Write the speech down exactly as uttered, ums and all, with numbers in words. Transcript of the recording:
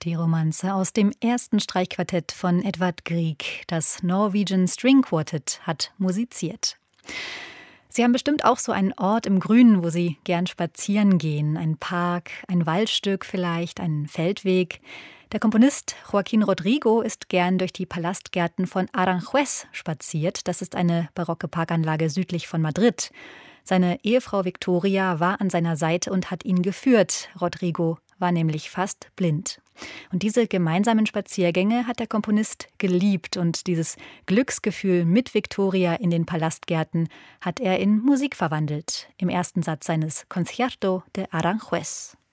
Die Romanze aus dem ersten Streichquartett von Edvard Grieg, das Norwegian String Quartet, hat musiziert. Sie haben bestimmt auch so einen Ort im Grünen, wo Sie gern spazieren gehen. Ein Park, ein Waldstück vielleicht, ein Feldweg. Der Komponist Joaquín Rodrigo ist gern durch die Palastgärten von Aranjuez spaziert. Das ist eine barocke Parkanlage südlich von Madrid. Seine Ehefrau Victoria war an seiner Seite und hat ihn geführt. Rodrigo war nämlich fast blind. Und diese gemeinsamen Spaziergänge hat der Komponist geliebt. Und dieses Glücksgefühl mit Victoria in den Palastgärten hat er in Musik verwandelt. Im ersten Satz seines Concierto de Aranjuez.